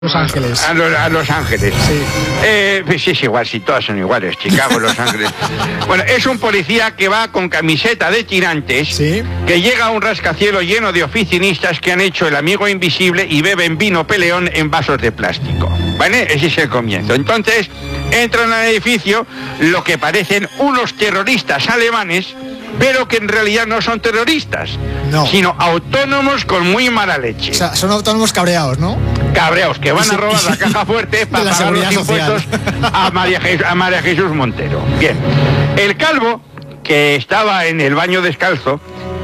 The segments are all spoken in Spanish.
Los Ángeles. A Los Ángeles. Sí. Pues sí, es igual, si todas son iguales. Chicago, Los Ángeles. Bueno, es un policía que va con camiseta de tirantes, Sí. que llega a un rascacielos lleno de oficinistas que han hecho el amigo invisible y beben vino peleón en vasos de plástico. ¿Vale? Ese es el comienzo. Entonces, entran al edificio lo que parecen unos terroristas alemanes, pero que en realidad no son terroristas, No. sino autónomos con muy mala leche. O sea, son autónomos cabreados, ¿no? Cabreados, que van a robar la caja fuerte para la pagar los seguridad social. impuestos a María Jesús Montero. Bien, el calvo, que estaba en el baño descalzo,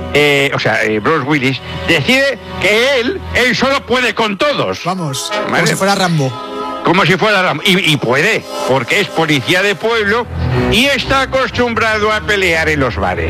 Bruce Willis, decide que él solo puede con todos. Vamos, ¿Vale? como si fuera Rambo. Como si fuera Rambo. Y puede, porque es policía de pueblo y está acostumbrado a pelear en los bares.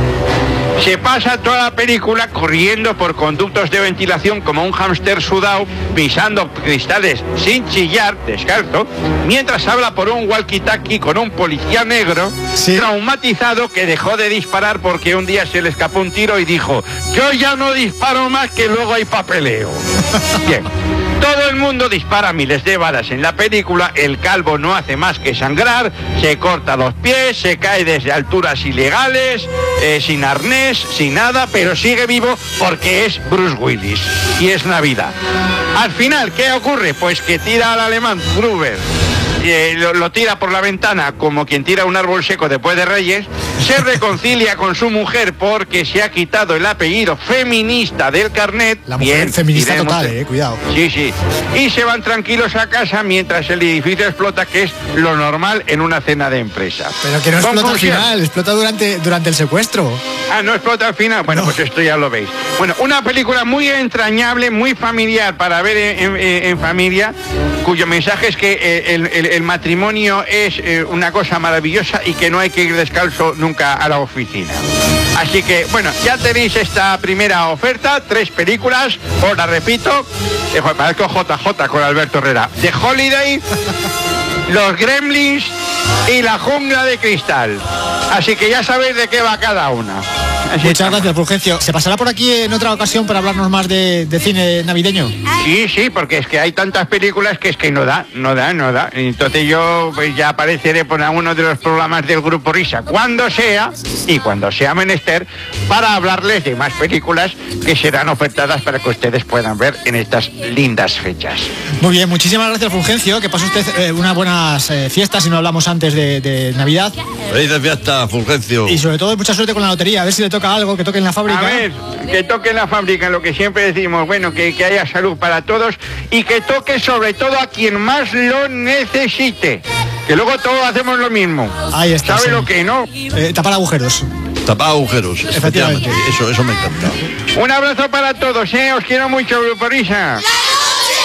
Se pasa toda la película corriendo por conductos de ventilación como un hámster sudado, pisando cristales sin chillar, descalzo, mientras habla por un walkie-talkie con un policía negro, Sí. traumatizado, que dejó de disparar porque un día se le escapó un tiro y dijo: yo ya no disparo más, que luego hay papeleo. Bien. Todo el mundo dispara miles de balas en la película, el calvo no hace más que sangrar, se corta los pies, se cae desde alturas ilegales, sin arnés, sin nada, pero sigue vivo porque es Bruce Willis y es Navidad. Al final, ¿qué ocurre? Pues que tira al alemán Gruber, lo tira por la ventana como quien tira un árbol seco después de Reyes, se reconcilia con su mujer porque se ha quitado el apellido feminista del carnet. La mujer Bien, feminista diremos, total, cuidado. Sí, sí. Y se van tranquilos a casa mientras el edificio explota, que es lo normal en una cena de empresa. Pero que no explota al Conclusión. final, explota durante el secuestro. Ah, ¿no explota al final? Bueno, No. pues esto ya lo veis. Bueno, una película muy entrañable, muy familiar para ver en familia, cuyo mensaje es que el matrimonio es una cosa maravillosa y que no hay que ir descalzo nunca a la oficina. Así que, bueno, ya tenéis esta primera oferta, 3 películas, os la repito, parezco JJ con Alberto Herrera: The Holiday, Los Gremlins y La Jungla de Cristal. Así que ya sabéis de qué va cada una. Así Muchas estamos. gracias, Fulgencio. ¿Se pasará por aquí en otra ocasión para hablarnos más de cine navideño? Sí, sí, porque es que hay tantas películas que es que no da. Entonces yo pues ya apareceré por alguno de los programas del Grupo Risa cuando sea menester, para hablarles de más películas que serán ofertadas para que ustedes puedan ver en estas lindas fechas. Muy bien, muchísimas gracias, Fulgencio. Que pase usted unas buenas fiestas, si no hablamos antes de Navidad. Feliz fiesta, Fulgencio. Y sobre todo, mucha suerte con la lotería. A ver si le toca algo, que toque en la fábrica. A ver, que toque en la fábrica, lo que siempre decimos, bueno, que haya salud para todos y que toque sobre todo a quien más lo necesite. Que luego todos hacemos lo mismo. Ahí está, ¿Sabe sí. lo que no? Tapar agujeros. Tapar agujeros, efectivamente. Eso me encanta. Un abrazo para todos, os quiero mucho, Grupo Risa.